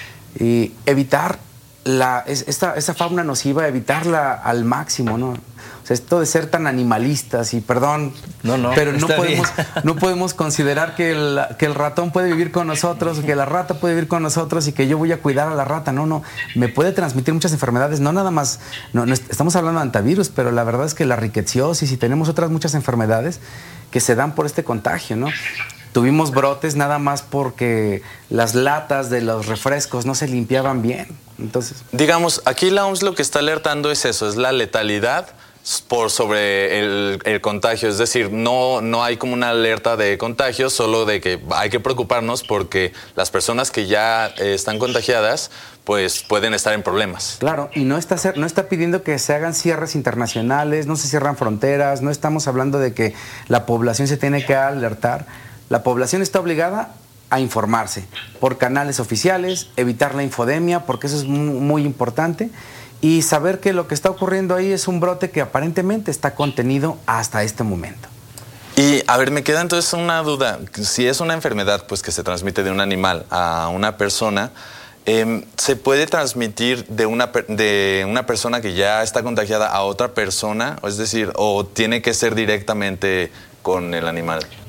y evitar la, esta, esta fauna nociva, evitarla al máximo, ¿no? O sea, esto de ser tan animalistas, y perdón, no, no, pero no podemos, bien. no podemos considerar que el, que el ratón puede vivir con nosotros, que la rata puede vivir con nosotros y que yo voy a cuidar a la rata. No, no, me puede transmitir muchas enfermedades, no nada más, no, no estamos hablando de hantavirus, pero la verdad es que la ricketsiosis y tenemos otras muchas enfermedades que se dan por este contagio, ¿no? Tuvimos brotes nada más porque las latas de los refrescos no se limpiaban bien. Entonces, digamos, aquí la O M S lo que está alertando es eso, es la letalidad por sobre el, el contagio. Es decir, no, no hay como una alerta de contagio, solo de que hay que preocuparnos porque las personas que ya eh, están contagiadas pues pueden estar en problemas. Claro, y no está, no está pidiendo que se hagan cierres internacionales, no se cierran fronteras, no estamos hablando de que la población se tiene que alertar. La población está obligada a informarse por canales oficiales, evitar la infodemia, porque eso es muy, muy importante, y saber que lo que está ocurriendo ahí es un brote que aparentemente está contenido hasta este momento. Y a ver, me queda entonces una duda. Si es una enfermedad pues que se transmite de un animal a una persona, eh, ¿se puede transmitir de una, de una persona que ya está contagiada a otra persona? Es decir, ¿o tiene que ser directamente con el animal?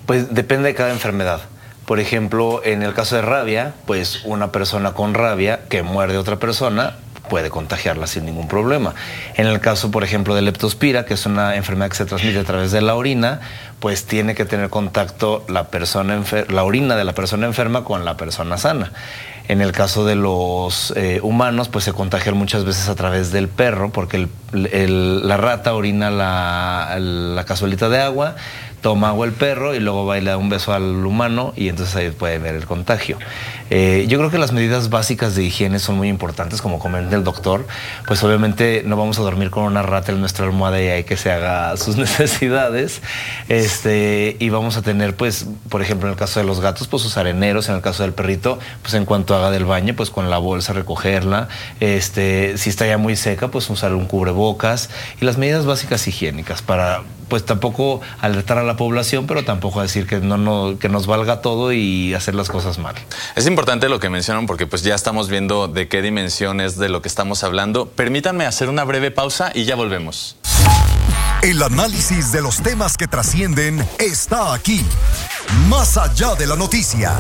Pues depende de cada enfermedad. Por ejemplo, en el caso de rabia, pues una persona con rabia que muerde a otra persona puede contagiarla sin ningún problema. En el caso, por ejemplo, de leptospira, que es una enfermedad que se transmite a través de la orina, pues tiene que tener contacto la persona enfer- la orina de la persona enferma con la persona sana. En el caso de los eh, humanos, pues se contagian muchas veces a través del perro, porque el, el, la rata orina la, la cazuelita de agua, toma agua el perro y luego va y le da un beso al humano y entonces ahí puede ver el contagio. Eh, yo creo que las medidas básicas de higiene son muy importantes, como comenta el doctor. Pues obviamente no vamos a dormir con una rata en nuestra almohada y hay que se haga sus necesidades. Este, y vamos a tener, pues, por ejemplo, en el caso de los gatos, pues sus areneros. En el caso del perrito, pues en cuanto haga del baño, pues con la bolsa recogerla. Este, si está ya muy seca, pues usar un cubrebocas. Y las medidas básicas higiénicas para, pues tampoco alertar a la población, pero tampoco decir que no, no que nos valga todo y hacer las cosas mal. Es importante lo que mencionan porque pues ya estamos viendo de qué dimensión es de lo que estamos hablando. Permítanme hacer una breve pausa y ya volvemos. El análisis de los temas que trascienden está aquí, más allá de la noticia.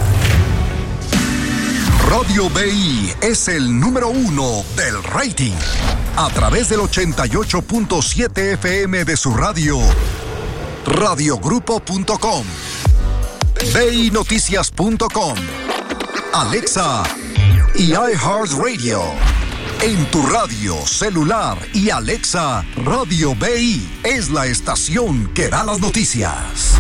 Radio B I es el número uno del rating. A través del ochenta y ocho punto siete F M de su radio, radiogrupo punto com, B I Noticias punto com, Alexa y iHeartRadio. En tu radio, celular y Alexa, Radio B I es la estación que da las noticias.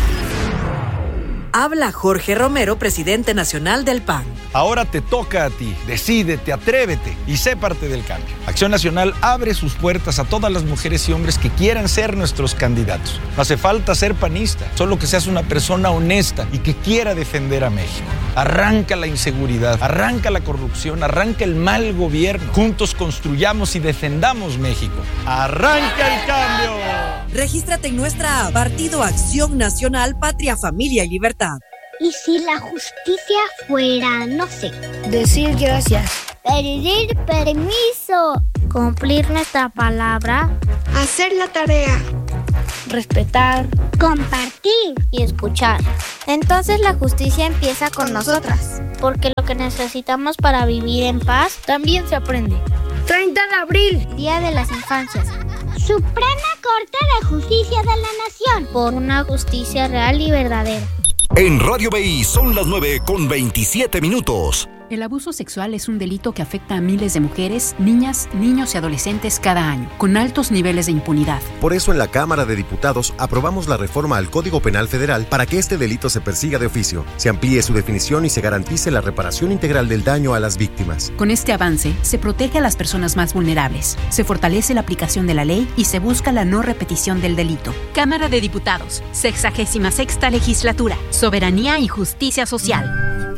Habla Jorge Romero, presidente nacional del P A N. Ahora te toca a ti. Decídete, atrévete y sé parte del cambio. Acción Nacional abre sus puertas a todas las mujeres y hombres que quieran ser nuestros candidatos. No hace falta ser panista, solo que seas una persona honesta y que quiera defender a México. Arranca la inseguridad, arranca la corrupción, arranca el mal gobierno. Juntos construyamos y defendamos México. ¡Arranca el cambio! Regístrate en nuestra app, Partido Acción Nacional, Patria, Familia y Libertad. ¿Y si la justicia fuera, no sé, decir gracias, pedir permiso, cumplir nuestra palabra, hacer la tarea, respetar, compartir y escuchar? Entonces la justicia empieza con nosotras, porque lo que necesitamos para vivir en paz también se aprende. treinta de abril, Día de las Infancias. Suprema Corte de Justicia de la Nación, por una justicia real y verdadera. En Radio B I son las nueve con veintisiete minutos. El abuso sexual es un delito que afecta a miles de mujeres, niñas, niños y adolescentes cada año, con altos niveles de impunidad. Por eso en la Cámara de Diputados aprobamos la reforma al Código Penal Federal para que este delito se persiga de oficio, se amplíe su definición y se garantice la reparación integral del daño a las víctimas. Con este avance, se protege a las personas más vulnerables, se fortalece la aplicación de la ley y se busca la no repetición del delito. Cámara de Diputados, sexagésima sexta legislatura, soberanía y justicia social.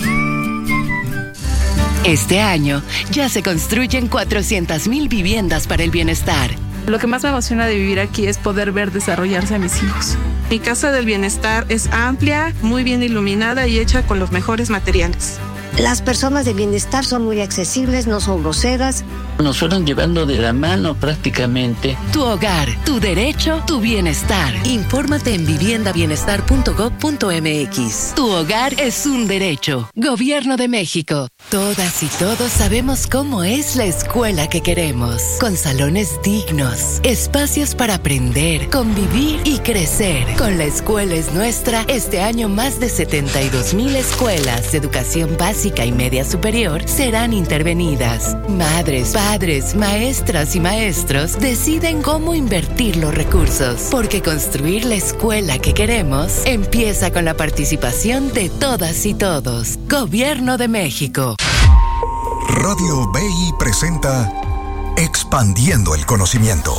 Este año ya se construyen cuatrocientas mil viviendas para el bienestar. Lo que más me emociona de vivir aquí es poder ver desarrollarse a mis hijos. Mi casa del bienestar es amplia, muy bien iluminada y hecha con los mejores materiales. Las personas de bienestar son muy accesibles, no son groseras. Nos fueron llevando de la mano prácticamente. Tu hogar, tu derecho, tu bienestar. Infórmate en vivienda bienestar punto gob punto m x. Tu hogar es un derecho. Gobierno de México. Todas y todos sabemos cómo es la escuela que queremos. Con salones dignos, espacios para aprender, convivir y crecer. Con La Escuela es Nuestra, este año más de setenta y dos mil escuelas de educación básica y media superior serán intervenidas. Madres, padres, maestras y maestros deciden cómo invertir los recursos, porque construir la escuela que queremos empieza con la participación de todas y todos. Gobierno de México. Radio B I presenta Expandiendo el Conocimiento.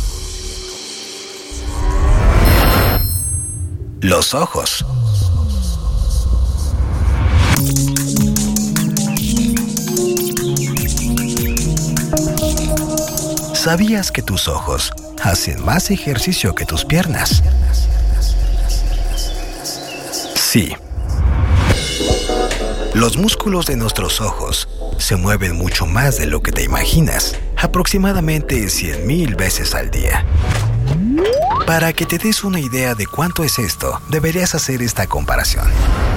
Los ojos. ¿Sabías que tus ojos hacen más ejercicio que tus piernas? Sí. Los músculos de nuestros ojos se mueven mucho más de lo que te imaginas, aproximadamente cien mil veces al día. Para que te des una idea de cuánto es esto, deberías hacer esta comparación.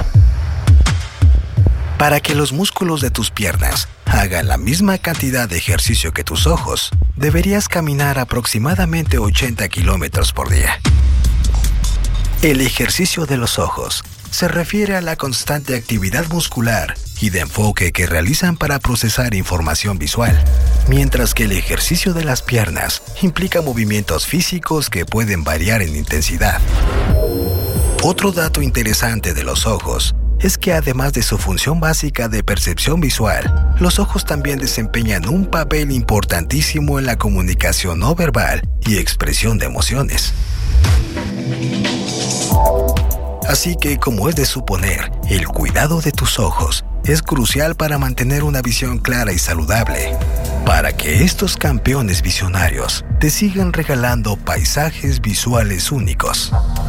Para que los músculos de tus piernas hagan la misma cantidad de ejercicio que tus ojos, deberías caminar aproximadamente ochenta kilómetros por día. El ejercicio de los ojos se refiere a la constante actividad muscular y de enfoque que realizan para procesar información visual, mientras que el ejercicio de las piernas implica movimientos físicos que pueden variar en intensidad. Otro dato interesante de los ojos es que además de su función básica de percepción visual, los ojos también desempeñan un papel importantísimo en la comunicación no verbal y expresión de emociones. Así que, como es de suponer, el cuidado de tus ojos es crucial para mantener una visión clara y saludable, para que estos campeones visionarios te sigan regalando paisajes visuales únicos.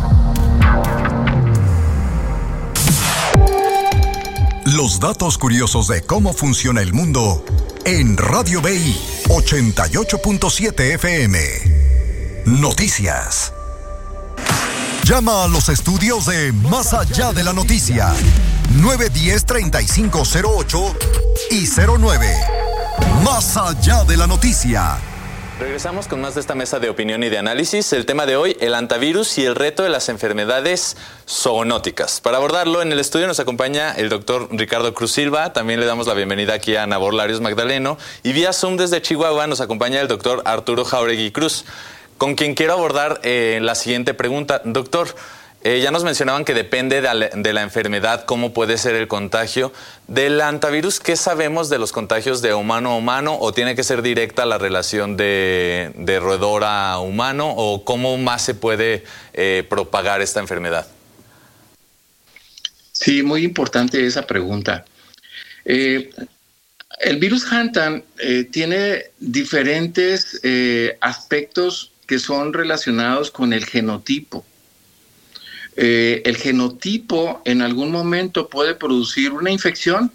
Los datos curiosos de cómo funciona el mundo en Radio B I ochenta y ocho punto siete F M. Noticias. Llama a los estudios de Más Allá de la Noticia. nueve uno cero, treinta y cinco cero ocho y cero nueve. Más Allá de la Noticia. Regresamos con más de esta mesa de opinión y de análisis. El tema de hoy, el antivirus y el reto de las enfermedades zoonóticas. Para abordarlo, en el estudio nos acompaña el doctor Ricardo Cruz Silva. También le damos la bienvenida aquí a Nabor Larios Magdaleno. Y vía Zoom desde Chihuahua nos acompaña el doctor Arturo Jauregui Cruz, con quien quiero abordar eh, la siguiente pregunta. Doctor, eh, ya nos mencionaban que depende de la, de la enfermedad, cómo puede ser el contagio. Del antivirus, ¿qué sabemos de los contagios de humano a humano? ¿O tiene que ser directa la relación de, de roedor a humano? ¿O cómo más se puede eh, propagar esta enfermedad? Sí, muy importante esa pregunta. Eh, el virus Hantan eh, tiene diferentes eh, aspectos que son relacionados con el genotipo. Eh, el genotipo en algún momento puede producir una infección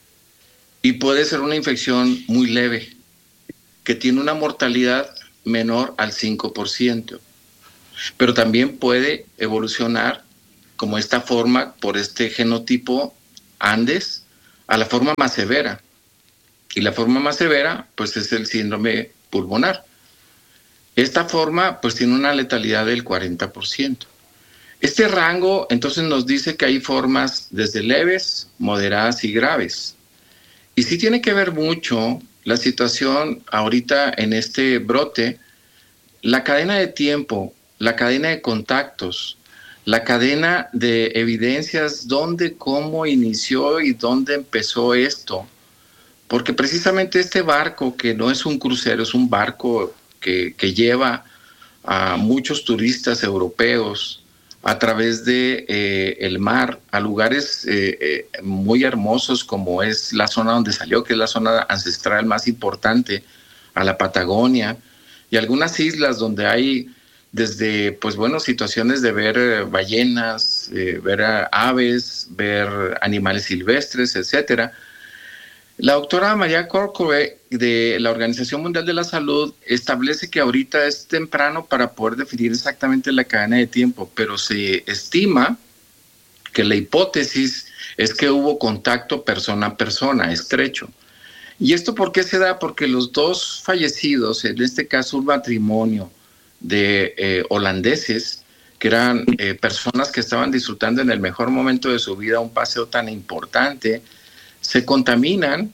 y puede ser una infección muy leve, que tiene una mortalidad menor al cinco por ciento. Pero también puede evolucionar como esta forma, por este genotipo Andes, a la forma más severa. Y la forma más severa, pues, es el síndrome pulmonar. Esta forma, pues, tiene una letalidad del cuarenta por ciento. Este rango, entonces, nos dice que hay formas desde leves, moderadas y graves. Y sí tiene que ver mucho la situación ahorita en este brote, la cadena de tiempo, la cadena de contactos, la cadena de evidencias, dónde, cómo inició y dónde empezó esto. Porque precisamente este barco, que no es un crucero, es un barco que, que lleva a muchos turistas europeos a través de eh, el mar a lugares eh, eh, muy hermosos, como es la zona donde salió, que es la zona ancestral más importante, a la Patagonia, y algunas islas donde hay desde, pues bueno, situaciones de ver eh, ballenas, eh, ver eh, aves, ver animales silvestres, etcétera. La doctora María Corcoran de la Organización Mundial de la Salud establece que ahorita es temprano para poder definir exactamente la cadena de tiempo, pero se estima que la hipótesis es que hubo contacto persona a persona, estrecho. ¿Y esto por qué se da? Porque los dos fallecidos, en este caso un matrimonio de eh, holandeses, que eran eh, personas que estaban disfrutando en el mejor momento de su vida un paseo tan importante, se contaminan,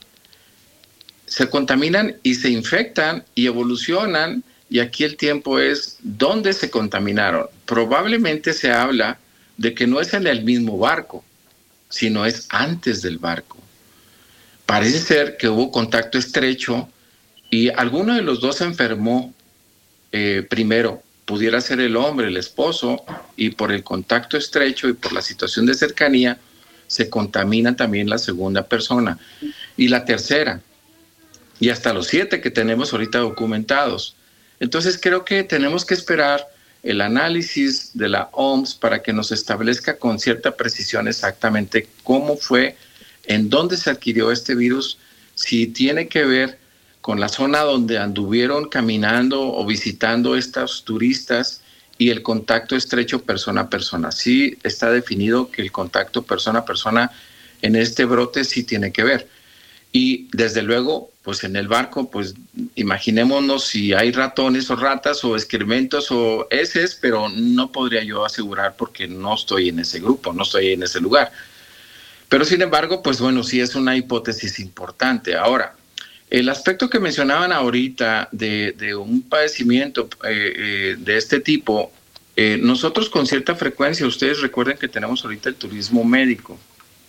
se contaminan y se infectan y evolucionan, y aquí el tiempo es dónde se contaminaron. Probablemente se habla de que no es en el mismo barco, sino es antes del barco. Parece ser que hubo contacto estrecho y alguno de los dos se enfermó eh, primero. Pudiera ser el hombre, el esposo, y por el contacto estrecho y por la situación de cercanía, se contamina también la segunda persona y la tercera, y hasta los siete que tenemos ahorita documentados. Entonces creo que tenemos que esperar el análisis de la O M S para que nos establezca con cierta precisión exactamente cómo fue, en dónde se adquirió este virus, si tiene que ver con la zona donde anduvieron caminando o visitando estos turistas y el contacto estrecho persona a persona. Sí está definido que el contacto persona a persona en este brote sí tiene que ver. Y desde luego, pues en el barco, pues imaginémonos si hay ratones o ratas o excrementos o heces, pero no podría yo asegurar porque no estoy en ese grupo, no estoy en ese lugar. Pero sin embargo, pues bueno, sí es una hipótesis importante. Ahora, el aspecto que mencionaban ahorita de, de un padecimiento eh, eh, de este tipo, eh, nosotros con cierta frecuencia, ustedes recuerden que tenemos ahorita el turismo médico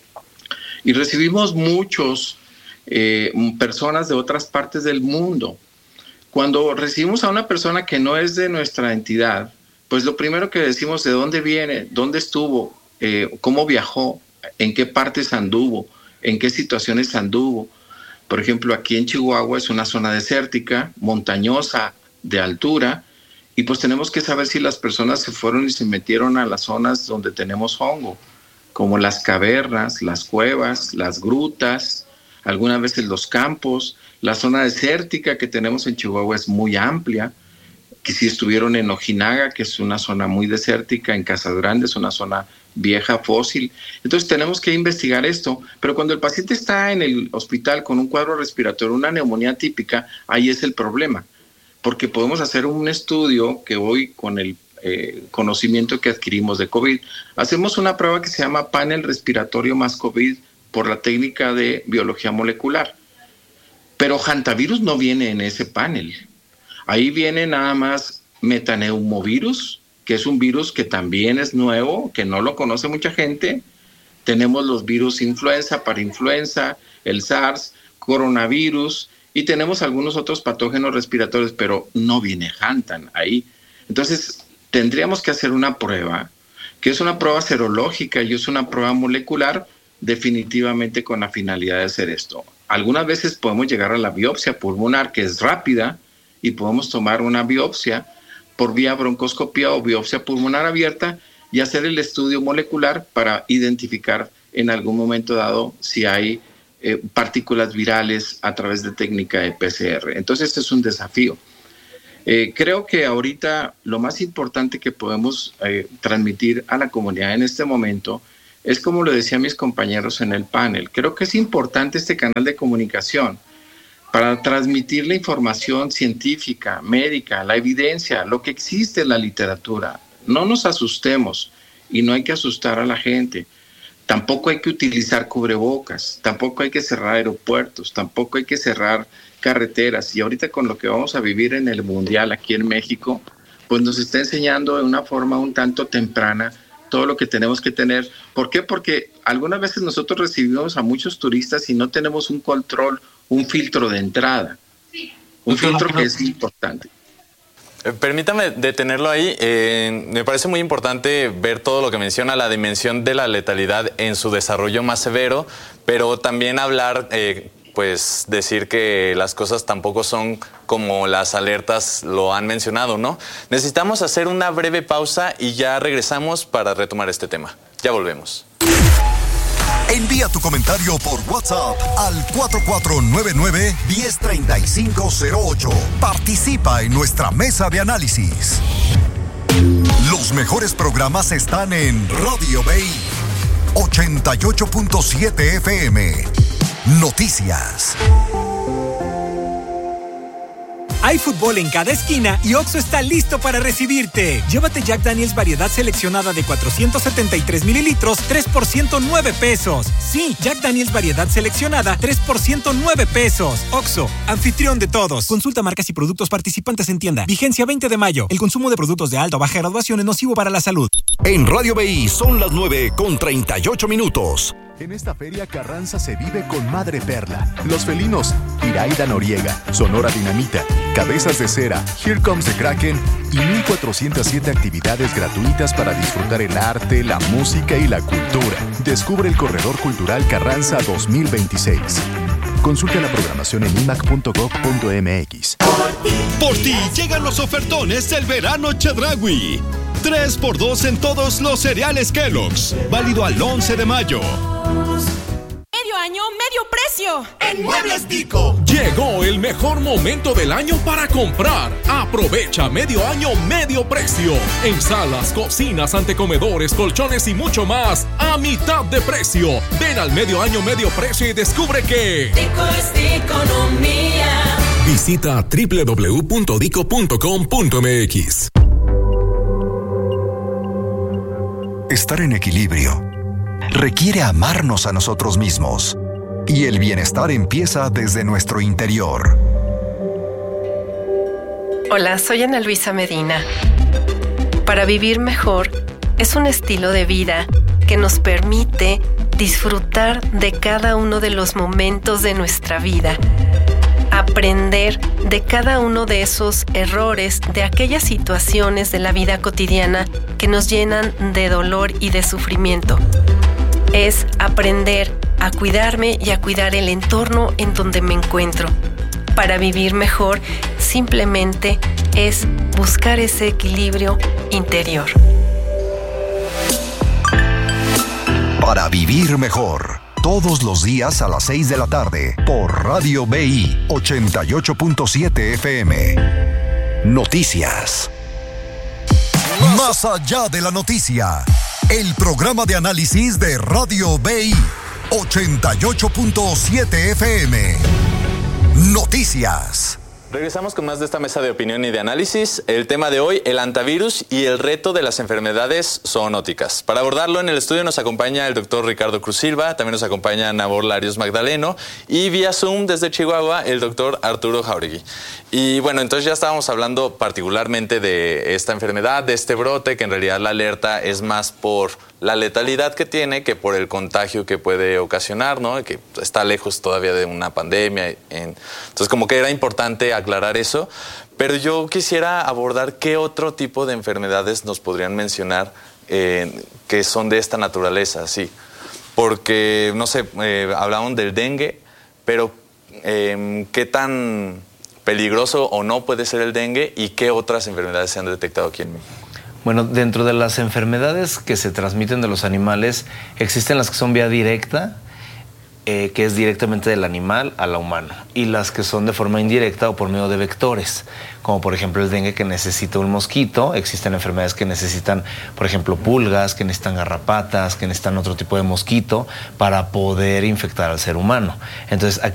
y recibimos muchos eh, personas de otras partes del mundo. Cuando recibimos a una persona que no es de nuestra entidad, pues lo primero que decimos de dónde viene, dónde estuvo, eh, cómo viajó, en qué partes anduvo, en qué situaciones anduvo. Por ejemplo, aquí en Chihuahua es una zona desértica, montañosa, de altura, y pues tenemos que saber si las personas se fueron y se metieron a las zonas donde tenemos hongo, como las cavernas, las cuevas, las grutas, algunas veces los campos. La zona desértica que tenemos en Chihuahua es muy amplia, que si estuvieron en Ojinaga, que es una zona muy desértica, en Casas Grandes, una zona vieja, fósil. Entonces tenemos que investigar esto, pero cuando el paciente está en el hospital con un cuadro respiratorio, una neumonía típica, ahí es el problema, porque podemos hacer un estudio que hoy con el eh, conocimiento que adquirimos de COVID, hacemos una prueba que se llama panel respiratorio más COVID por la técnica de biología molecular, pero hantavirus no viene en ese panel. Ahí viene nada más metaneumovirus, que es un virus que también es nuevo, que no lo conoce mucha gente. Tenemos los virus influenza, parainfluenza, el SARS, coronavirus, y tenemos algunos otros patógenos respiratorios, pero no viene Hantan ahí. Entonces, tendríamos que hacer una prueba, que es una prueba serológica y es una prueba molecular, definitivamente con la finalidad de hacer esto. Algunas veces podemos llegar a la biopsia pulmonar, que es rápida, y podemos tomar una biopsia por vía broncoscopía o biopsia pulmonar abierta y hacer el estudio molecular para identificar en algún momento dado si hay eh, partículas virales a través de técnica de P C R. Entonces, este es un desafío. Eh, creo que ahorita lo más importante que podemos eh, transmitir a la comunidad en este momento es, como lo decían mis compañeros en el panel, creo que es importante este canal de comunicación para transmitir la información científica, médica, la evidencia, lo que existe en la literatura. No nos asustemos y no hay que asustar a la gente. Tampoco hay que utilizar cubrebocas, tampoco hay que cerrar aeropuertos, tampoco hay que cerrar carreteras. Y ahorita con lo que vamos a vivir en el Mundial aquí en México, pues nos está enseñando de una forma un tanto temprana todo lo que tenemos que tener. ¿Por qué? Porque algunas veces nosotros recibimos a muchos turistas y no tenemos un control, un filtro de entrada, un filtro que es importante. Permítame detenerlo ahí. Eh, me parece muy importante ver todo lo que menciona, la dimensión de la letalidad en su desarrollo más severo, pero también hablar, eh, pues decir que las cosas tampoco son como las alertas lo han mencionado, ¿no? Necesitamos hacer una breve pausa y ya regresamos para retomar este tema. Ya volvemos. Envía tu comentario por WhatsApp al cuatro cuatro nueve nueve, uno cero tres cinco cero ocho. Participa en nuestra mesa de análisis. Los mejores programas están en Radio B I ochenta y ocho punto siete F M. Noticias. Hay fútbol en cada esquina y Oxxo está listo para recibirte. Llévate Jack Daniel's variedad seleccionada de cuatrocientos setenta y tres mililitros, tres por ciento nueve pesos. Sí, Jack Daniel's variedad seleccionada, tres por ciento nueve pesos. Oxxo, anfitrión de todos. Consulta marcas y productos participantes en tienda. Vigencia veinte de mayo. El consumo de productos de alta o baja graduación es nocivo para la salud. En Radio B I son las nueve con treinta y ocho minutos. En esta feria Carranza se vive con Madre Perla, Los Felinos, Iraida Noriega, Sonora Dinamita, Cabezas de Cera, Here Comes the Kraken y mil cuatrocientas siete actividades gratuitas para disfrutar el arte, la música y la cultura. Descubre el Corredor Cultural Carranza dos mil veintiséis. Consulta la programación en i m a c punto gov punto m x. Por ti llegan los ofertones del verano Chedraui. tres por dos en todos los cereales Kellogg's. Válido al once de mayo. Medio año, medio medio precio. En Muebles Dico. Llegó el mejor momento del año para comprar. Aprovecha medio año, medio precio. En salas, cocinas, antecomedores, colchones y mucho más a mitad de precio. Ven al medio año, medio precio y descubre que Dico es de economía. Visita doble u doble u doble u punto dico punto com punto m x. Estar en equilibrio requiere amarnos a nosotros mismos. Y el bienestar empieza desde nuestro interior. Hola, soy Ana Luisa Medina. Para vivir mejor es un estilo de vida que nos permite disfrutar de cada uno de los momentos de nuestra vida, aprender de cada uno de esos errores, de aquellas situaciones de la vida cotidiana que nos llenan de dolor y de sufrimiento. Es aprender a cuidarme y a cuidar el entorno en donde me encuentro. Para vivir mejor, simplemente es buscar ese equilibrio interior. Para vivir mejor, todos los días a las seis de la tarde, por Radio B I ochenta y ocho punto siete F M. Noticias. Más allá de la noticia, el programa de análisis de Radio B I ochenta y ocho punto siete F M. Noticias. Regresamos con más de esta mesa de opinión y de análisis. El tema de hoy, el hantavirus y el reto de las enfermedades zoonóticas. Para abordarlo en el estudio nos acompaña el doctor Ricardo Cruz Silva, también nos acompaña Nabor Larios Magdaleno y vía Zoom desde Chihuahua el doctor Arturo Jauregui. Y bueno, entonces ya estábamos hablando particularmente de esta enfermedad, de este brote, que en realidad la alerta es más por la letalidad que tiene que por el contagio que puede ocasionar, ¿no? Que está lejos todavía de una pandemia. Entonces como que era importante aclarar eso, pero yo quisiera abordar qué otro tipo de enfermedades nos podrían mencionar eh, que son de esta naturaleza, sí. Porque, no sé, eh, hablaban del dengue, pero eh, qué tan peligroso o no puede ser el dengue y qué otras enfermedades se han detectado aquí en México. Bueno, dentro de las enfermedades que se transmiten de los animales, existen las que son vía directa, eh, que es directamente del animal a la humano, y las que son de forma indirecta o por medio de vectores, como por ejemplo el dengue, que necesita un mosquito. Existen enfermedades que necesitan, por ejemplo, pulgas, que necesitan garrapatas, que necesitan otro tipo de mosquito para poder infectar al ser humano. Entonces,